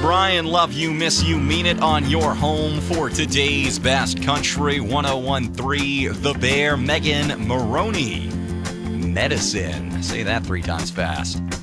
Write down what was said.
Brian, love you, miss you, mean it on your home for today's Best Country 1013. The Bear, Megan Maroney. Medicine. Say that 3 times fast.